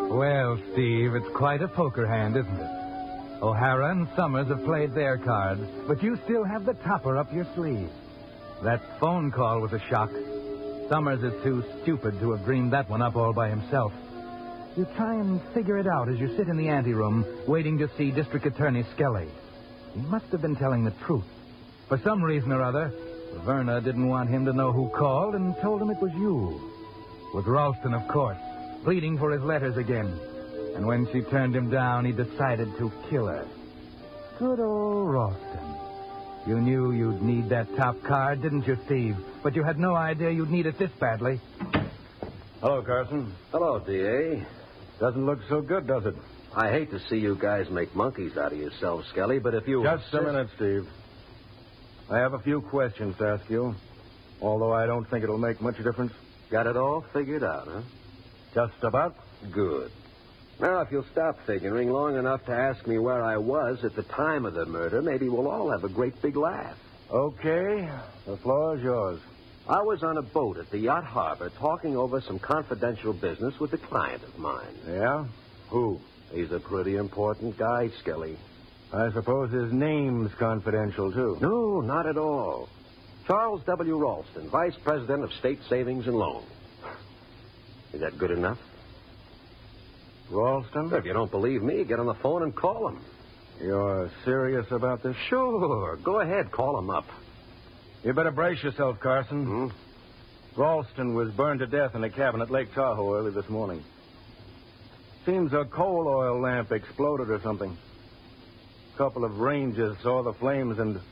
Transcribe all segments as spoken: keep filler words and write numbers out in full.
Well, Steve, it's quite a poker hand, isn't it? O'Hara and Summers have played their cards, but you still have the topper up your sleeve. That phone call was a shock. Summers is too stupid to have dreamed that one up all by himself. You try and figure it out as you sit in the anteroom, waiting to see District Attorney Skelly. He must have been telling the truth. For some reason or other, Verna didn't want him to know who called and told him it was you. It was Ralston, of course, pleading for his letters again. And when she turned him down, he decided to kill her. Good old Ralston. You knew you'd need that top card, didn't you, Steve? But you had no idea you'd need it this badly. Hello, Carson. Hello, D A. Doesn't look so good, does it? I hate to see you guys make monkeys out of yourselves, Skelly, but if you... Just insist... a minute, Steve. I have a few questions to ask you, although I don't think it'll make much difference. Got it all figured out, huh? Just about. Good. Now, if you'll stop figuring long enough to ask me where I was at the time of the murder, maybe we'll all have a great big laugh. Okay. The floor is yours. I was on a boat at the Yacht Harbor talking over some confidential business with a client of mine. Yeah? Who? He's a pretty important guy, Skelly. I suppose his name's confidential, too. No, not at all. Charles W. Ralston, Vice President of State Savings and Loan. Is that good enough? Ralston? If you don't believe me, get on the phone and call him. You're serious about this? Sure. Go ahead, call him up. You better brace yourself, Carson. Hmm? Ralston was burned to death in a cabin at Lake Tahoe early this morning. Seems a coal oil lamp exploded or something. A couple of rangers saw the flames and...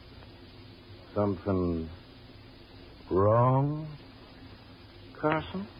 Something wrong, Carson?